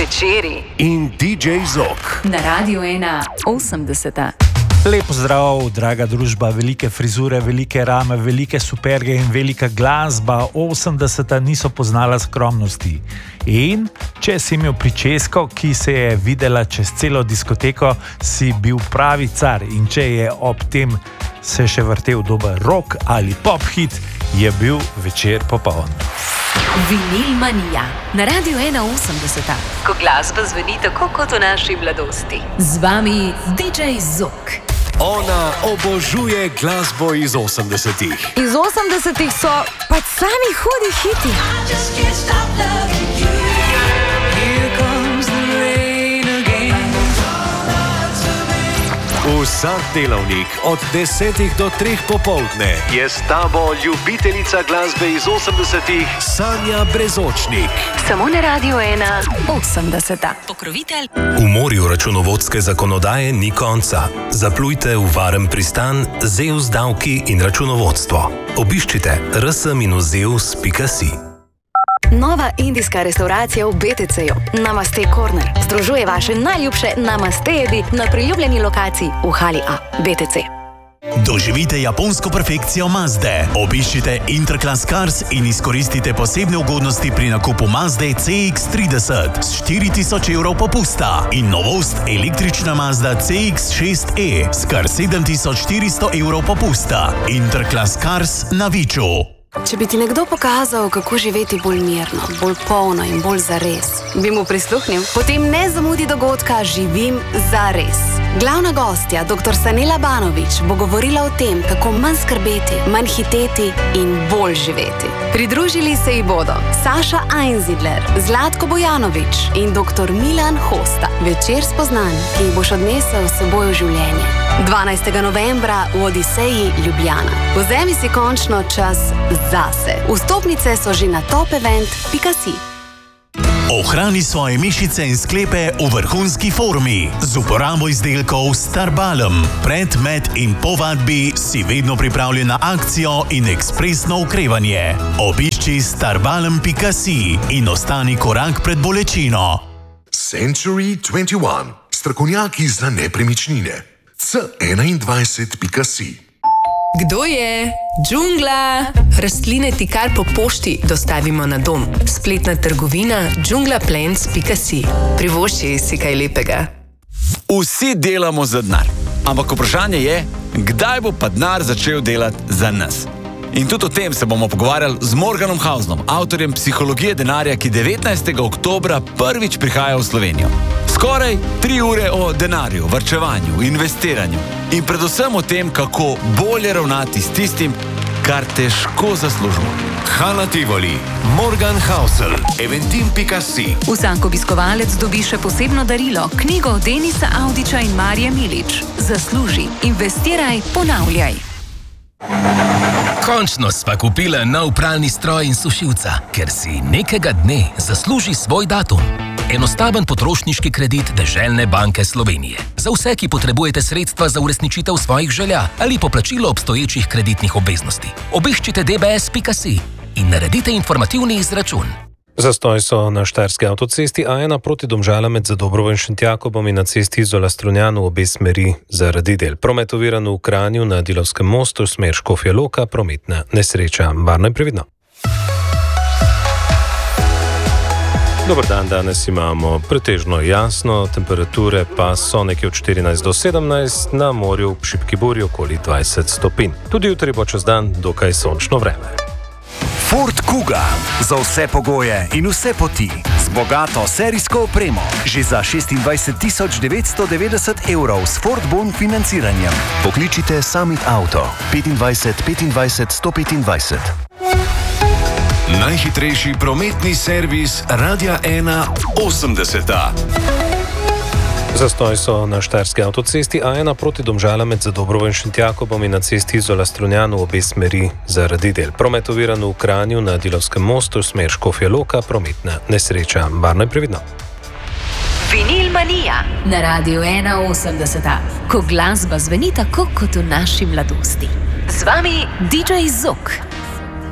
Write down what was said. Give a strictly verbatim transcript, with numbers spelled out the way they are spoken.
večeri in D J Zok na Radiu ena osemdeseta. Lep pozdrav, draga družba, velike frizure, velike rame, velike superge in velika glasba. osemdeseta niso poznala skromnosti. In če si imel pričesko, ki se je videla čez celo diskoteko, si bil pravi car. In če je ob tem se še vrtel dober rock ali pop hit, je bil večer popoln. Vinil manija na Radiu ena osemdeseta, ko glasba zveni tako kot v naši mladosti. Z vami D J Zok. Ona obožuje glasbo iz osemdesetih. Iz osemdesetih so pač sami hudi hiti. Vsak delavnik od desetih do treh popoldne je s tabo ljubiteljica glasbe iz osemdesetih Sanja Brezočnik. Samo na Radiu ena osemdeseta. Pokrovitelj. V morju računovodske zakonodaje ni konca. Zaplujte v varen pristan Zeus davki in računovodstvo. Obiščite r s minus zeus pika si. Nova indijska restauracija v B T C-ju, Namaste Corner, združuje vaše najljubše namaste jedi na priljubljeni lokaciji v hali A, B T C. Doživite japonsko perfekcijo Mazde. Obiščite Interclass Cars in izkoristite posebne ugodnosti pri nakupu Mazde C X trideset s štiri tisoč evrov popusta in novost električna Mazda C X šest E s kar sedem tisoč štiristo evrov popusta. Interclass Cars na Viču. Če bi ti nekdo pokazal, kako živeti bolj mirno, bolj polno in bolj zares, bi mu prisluhnil? Potem ne zamudi dogodka Živim zares. Glavna gostja, doktor Sanela Banović, bo govorila o tem, kako manj skrbeti, manj hiteti in bolj živeti. Pridružili se ji bodo Saša Einzidler, Zlatko Bojanović in doktor Milan Hosta. Večer spoznanj, ki jih boš odnesel s seboj v življenje. dvanajstega novembra v Odiseji Ljubljana. Vzemi si končno čas zase. Vstopnice so že na topevent pika si. Ohrani svoje mišice in sklepe v vrhunski formi z uporabo izdelkov Starbalm. Pred, med in po vadbi si vedno pripravljen na akcijo in ekspresno okrevanje. Obišči starbalm pika si in ostani korak pred bolečino. Century dvajset ena. Strokovnjaki za nepremičnine. C enaindvajset pika si. Kdo je? Džungla! Rastline ti kar po pošti dostavimo na dom. Spletna trgovina džungla plants pika si. Privošči si kaj lepega. Vsi delamo za denar, ampak vprašanje je, kdaj bo pa denar začel delati za nas. In tudi o tem se bomo pogovarjali z Morganom Hausenom, avtorjem Psihologije denarja, ki devetnajstega oktobra prvič prihaja v Slovenijo. Skoraj tri ure o denarju, varčevanju, investiranju in predvsem o tem, kako bolje ravnati s tistim, kar težko zaslužimo. Hala Tivoli, Morgan Housel, eventim pika si. Vsak obiskovalec dobi še posebno darilo, knjigo Denisa Avdića in Marije Milič. Zasluži, investiraj, ponavljaj. Končno sva kupila nov pralni stroj in sušilca, ker si nekega dne zasluži svoj datum. Enostaven potrošniški kredit Deželne banke Slovenije. Za vse, ki potrebujete sredstva za uresničitev svojih želja ali poplačilo obstoječih kreditnih obveznosti. Obiščite d b s pika si in naredite informativni izračun. Zastoj so na štajerski avtocesti A ena proti Domžalam med Zadobrovo in Šentjakobom in na cesti Izola-Strunjan v obe smeri zaradi del. Promet oviran v Kranju na Dilovskem mostu, smer Škofja Loka, prometna nesreča. Varno in previdno. Dobar dan, danes imamo pretežno jasno, temperature pa so nekje od štirinajst do sedemnajst, na morju v šibki burji okoli dvajset stopinj. Tudi jutri bo čez dan dokaj sončno vreme. Ford Kuga. Za vse pogoje in vse poti. Z bogato serijsko opremo. Že za šestindvajset tisoč devetsto devetdeset evrov s Ford Bon financiranjem. Pokličite Summit Auto. petindvajset petindvajset sto petindvajset. Najhitrejši prometni servis Radia ena osemdeseta. Zastoj so na štajerski avtocesti A ena proti Domžalam med Zadobrovo in Šentjakobom in na cesti Izola-Strunjan v obe smeri zaradi del. Promet oviran v Kranju na Dilovskem mostu, smer Škofja Loka, prometna nesreča. Varno in previdno. Vinil manija na Radiu ena osemdeseta, ko glasba zveni tako kot v naši mladosti. Z vami D J Zok.